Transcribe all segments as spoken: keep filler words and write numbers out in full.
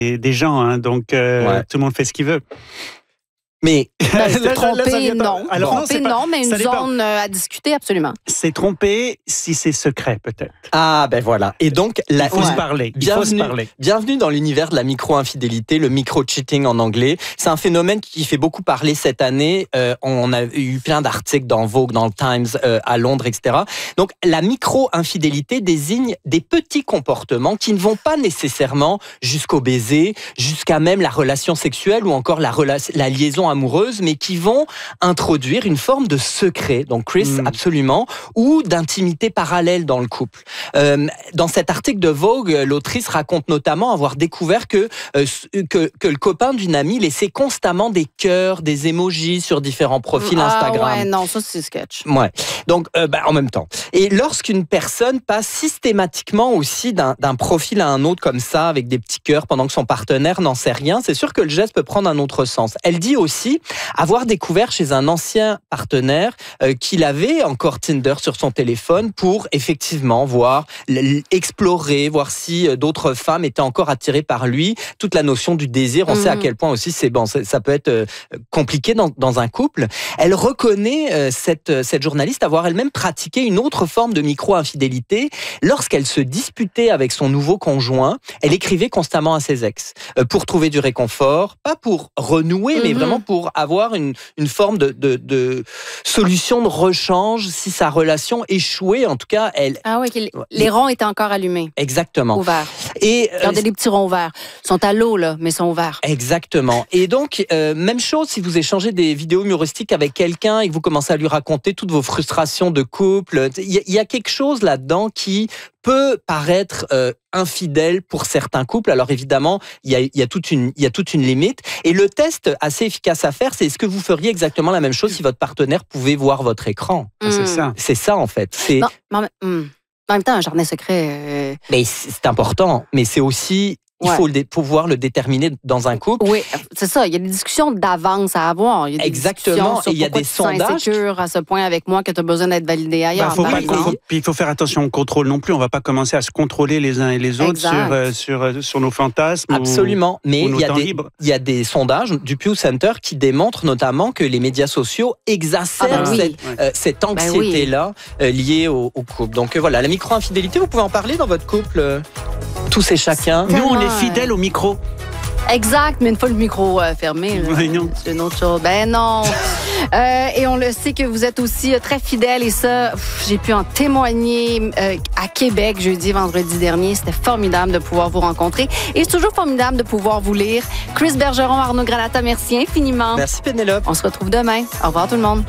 des gens, hein, donc euh, ouais. tout le monde fait ce qu'il veut. Mais ben, là, tromper, là, non. Alors, tromper, non, non, mais une zone à discuter, absolument. C'est tromper si c'est secret, peut-être. Ah, ben voilà. Et donc, la, il faut ouais. se parler. Il bienvenue, faut se parler. Bienvenue dans l'univers de la micro-infidélité, le micro-cheating en anglais. C'est un phénomène qui fait beaucoup parler cette année. Euh, on a eu plein d'articles dans Vogue, dans le Times, euh, à Londres, et cetera. Donc, la micro-infidélité désigne des petits comportements qui ne vont pas nécessairement jusqu'au baiser, jusqu'à même la relation sexuelle ou encore la, rela- la liaison amoureuses, mais qui vont introduire une forme de secret, donc Chris, mmh. absolument, ou d'intimité parallèle dans le couple. Euh, dans cet article de Vogue, l'autrice raconte notamment avoir découvert que, euh, que, que le copain d'une amie laissait constamment des cœurs, des emojis sur différents profils ah, Instagram. Ouais, non, ça c'est sketch. Ouais. Donc, euh, bah, en même temps. Et lorsqu'une personne passe systématiquement aussi d'un, d'un profil à un autre comme ça, avec des petits cœurs pendant que son partenaire n'en sait rien, c'est sûr que le geste peut prendre un autre sens. Elle dit aussi avoir découvert chez un ancien partenaire euh, qu'il avait encore Tinder sur son téléphone pour effectivement voir, explorer, voir si euh, d'autres femmes étaient encore attirées par lui. Toute la notion du désir, on mmh. sait à quel point aussi c'est bon, ça peut être euh, compliqué dans, dans un couple. Elle reconnaît euh, cette cette journaliste avoir elle-même pratiqué une autre forme de micro-infidélité lorsqu'elle se disputait avec son nouveau conjoint. Elle écrivait constamment à ses ex euh, pour trouver du réconfort, pas pour renouer, mmh. mais vraiment pour pour avoir une, une forme de, de, de solution de rechange si sa relation échouait. En tout cas, elle... Ah oui, les ronds étaient encore allumés. Exactement. Ouverts. Et, Regardez euh, les petits ronds ouverts. Ils sont à l'eau, là, mais ils sont ouverts. Exactement. Et donc, euh, même chose si vous échangez des vidéos humoristiques avec quelqu'un et que vous commencez à lui raconter toutes vos frustrations de couple. Il y, y a quelque chose là-dedans qui peut paraître euh, infidèle pour certains couples. Alors évidemment, il y a, il y a toute une, il y a toute une limite. Et le test assez efficace à faire, c'est est-ce que vous feriez exactement la même chose si votre partenaire pouvait voir votre écrans? Mmh. C'est ça. C'est ça en fait. C'est... Non, mais, mm. En même temps, un jardin secret. Euh... Mais c'est important. Mais c'est aussi il ouais. faut le dé- pouvoir le déterminer dans un couple. Oui, c'est ça. Il y a des discussions d'avance à avoir. Il y a des Exactement. Et il y a des sondages. Tu es insécure à ce point avec moi que tu as besoin d'être validé ailleurs. Bah, faut pas faut, puis il faut faire attention au contrôle non plus. On ne va pas commencer à se contrôler les uns et les autres sur, euh, sur, euh, sur nos fantasmes. Absolument. Ou, Mais ou nos il y a temps des, libres. il y a des sondages du Pew Center qui démontrent notamment que les médias sociaux exacerbent ah ben oui. cette, euh, cette anxiété-là ben oui. euh, liée au, au couple. Donc euh, voilà, la micro-infidélité, vous pouvez en parler dans votre couple euh, tous et chacun. Nous, on est fidèles au micro. Exact, mais une fois le micro euh, fermé, là, oui, non. c'est une autre chose. Ben non. euh, et on le sait que vous êtes aussi très fidèles et ça, pff, j'ai pu en témoigner euh, à Québec jeudi, vendredi dernier. C'était formidable de pouvoir vous rencontrer et c'est toujours formidable de pouvoir vous lire. Chris Bergeron, Arnaud Granata, merci infiniment. Merci Pénélope. On se retrouve demain. Au revoir tout le monde.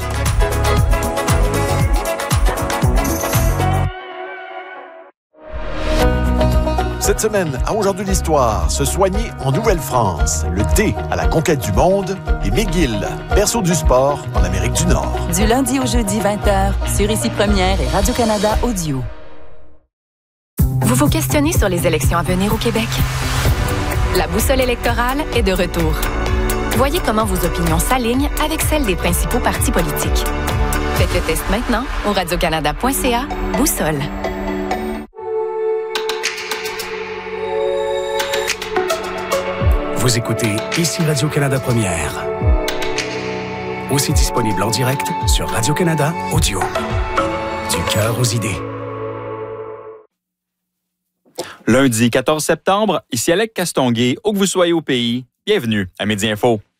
Cette semaine, à Aujourd'hui l'Histoire, se soigner en Nouvelle-France, le thé à la conquête du monde et McGill, berceau du sport en Amérique du Nord. Du lundi au jeudi, vingt heures, sur Ici Première et Radio-Canada Audio. Vous vous questionnez sur les élections à venir au Québec? La boussole électorale est de retour. Voyez comment vos opinions s'alignent avec celles des principaux partis politiques. Faites le test maintenant au radiocanada point c a, boussole. Vous écoutez Ici Radio-Canada Première. Aussi disponible en direct sur Radio-Canada Audio. Du cœur aux idées. Lundi quatorze septembre, ici Alec Castonguay, où que vous soyez au pays, bienvenue à Midi Info.